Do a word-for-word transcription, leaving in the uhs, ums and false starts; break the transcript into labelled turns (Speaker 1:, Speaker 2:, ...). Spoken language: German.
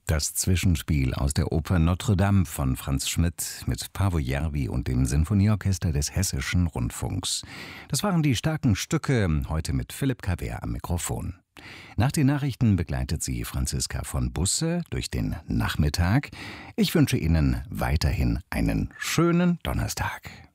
Speaker 1: Das Zwischenspiel aus der Oper Notre Dame von Franz Schmidt mit Paavo Järvi und dem Sinfonieorchester des Hessischen Rundfunks. Das waren die starken Stücke, heute mit Philipp Cavert am Mikrofon. Nach den Nachrichten begleitet sie Franziska von Busse durch den Nachmittag. Ich wünsche Ihnen weiterhin einen schönen Donnerstag.